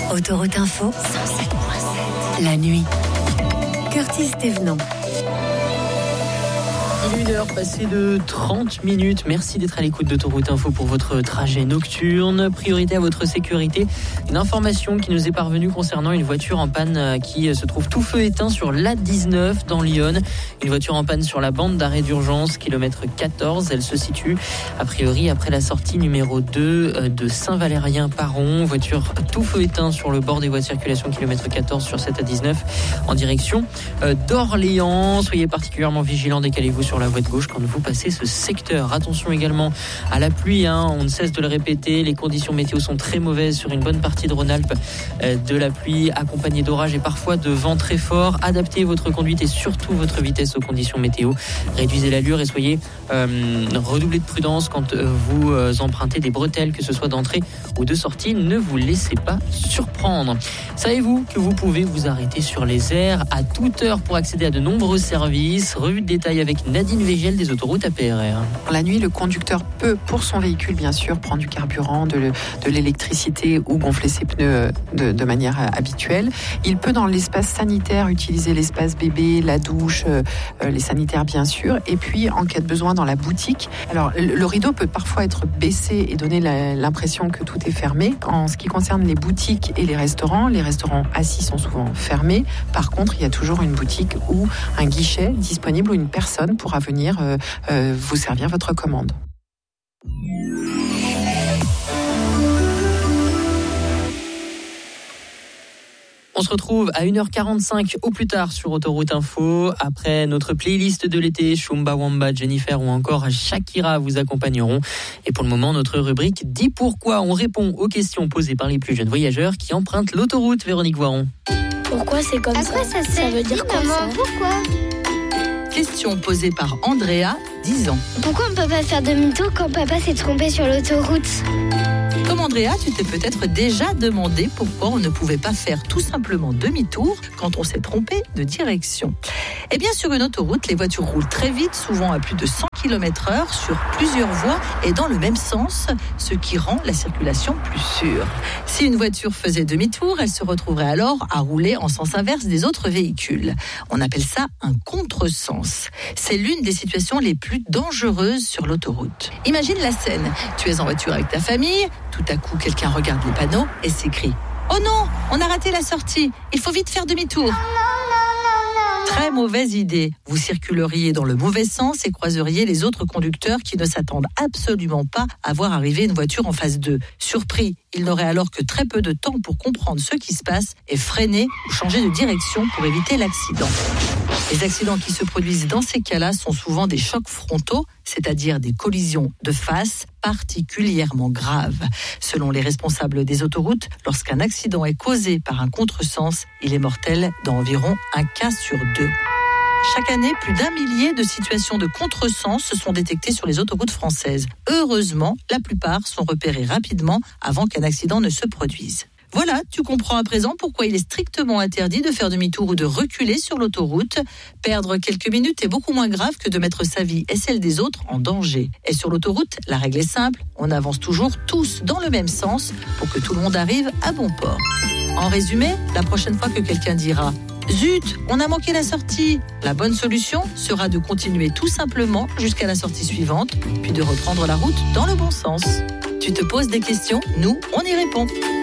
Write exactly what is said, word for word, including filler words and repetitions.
Autoroute Info, cent sept virgule sept. La nuit. Curtis Thévenon. Une heure passée de trente minutes. Merci d'être à l'écoute d'Autoroute Info pour votre trajet nocturne. Priorité à votre sécurité. Une information qui nous est parvenue concernant une voiture en panne qui se trouve tout feu éteint sur l'A dix-neuf dans l'Yonne. Une voiture en panne sur la bande d'arrêt d'urgence, kilomètre quatorze. Elle se situe a priori après la sortie numéro deux de Saint-Valérien-Paron. Voiture tout feu éteint sur le bord des voies de circulation, kilomètre quatorze sur cette A dix-neuf en direction d'Orléans. Soyez particulièrement vigilants, décalez-vous sur la voie de gauche quand vous passez ce secteur. Attention également à la pluie, hein, on ne cesse de le répéter, les conditions météo sont très mauvaises sur une bonne partie de Rhône-Alpes. Euh, de la pluie accompagnée d'orage et parfois de vent très fort. Adaptez votre conduite et surtout votre vitesse aux conditions météo. Réduisez l'allure et soyez euh, redoublez de prudence quand euh, vous euh, empruntez des bretelles, que ce soit d'entrée ou de sortie. Ne vous laissez pas surprendre. Savez-vous que vous pouvez vous arrêter sur les aires à toute heure pour accéder à de nombreux services? Revue de détail avec Nadine Végel des autoroutes A P R R. La nuit, le conducteur peut, pour son véhicule, bien sûr, prendre du carburant, de, de l'électricité ou gonfler ses pneus de, de manière habituelle. Il peut, dans l'espace sanitaire, utiliser l'espace bébé, la douche, euh, les sanitaires, bien sûr. Et puis, en cas de besoin, dans la boutique. Alors, le, le rideau peut parfois être baissé et donner la, l'impression que tout est fermé. En ce qui concerne les boutiques et les restaurants, les restaurants assis sont souvent fermés. Par contre, il y a toujours une boutique ou un guichet disponible où une personne pourra venir euh, euh, vous servir votre commande. On se retrouve à une heure quarante-cinq au plus tard sur Autoroute Info. Après notre playlist de l'été, Chumbawamba, Jennifer ou encore Shakira vous accompagneront. Et pour le moment, notre rubrique Dis pourquoi. On répond aux questions posées par les plus jeunes voyageurs qui empruntent l'autoroute. Véronique Voiron. Pourquoi c'est comme à ça? quoi ça, ça veut dire quoi maman, ça? Pourquoi Question posée par Andrea, dix ans. Pourquoi on ne peut pas faire demi-tour quand papa s'est trompé sur l'autoroute? Comme Andrea, tu t'es peut-être déjà demandé pourquoi on ne pouvait pas faire tout simplement demi-tour quand on s'est trompé de direction. Eh bien, sur une autoroute, les voitures roulent très vite, souvent à plus de cent kilomètres heure, sur plusieurs voies et dans le même sens, ce qui rend la circulation plus sûre. Si une voiture faisait demi-tour, elle se retrouverait alors à rouler en sens inverse des autres véhicules. On appelle ça un contresens. C'est l'une des situations les plus dangereuses sur l'autoroute. Imagine la scène. Tu es en voiture avec ta famille, tout à coup quelqu'un regarde les panneaux et s'écrie « Oh non, on a raté la sortie, il faut vite faire demi-tour !» Très mauvaise idée. Vous circuleriez dans le mauvais sens et croiseriez les autres conducteurs qui ne s'attendent absolument pas à voir arriver une voiture en face d'eux. Surpris, ils n'auraient alors que très peu de temps pour comprendre ce qui se passe et freiner ou changer de direction pour éviter l'accident. Les accidents qui se produisent dans ces cas-là sont souvent des chocs frontaux, c'est-à-dire des collisions de face particulièrement graves. Selon les responsables des autoroutes, lorsqu'un accident est causé par un contresens, il est mortel dans environ un cas sur deux. Chaque année, plus d'un millier de situations de contresens se sont détectées sur les autoroutes françaises. Heureusement, la plupart sont repérées rapidement avant qu'un accident ne se produise. Voilà, tu comprends à présent pourquoi il est strictement interdit de faire demi-tour ou de reculer sur l'autoroute. Perdre quelques minutes est beaucoup moins grave que de mettre sa vie et celle des autres en danger. Et sur l'autoroute, la règle est simple, on avance toujours tous dans le même sens pour que tout le monde arrive à bon port. En résumé, la prochaine fois que quelqu'un dira « Zut, on a manqué la sortie !» La bonne solution sera de continuer tout simplement jusqu'à la sortie suivante, puis de reprendre la route dans le bon sens. Tu te poses des questions, nous, on y répond.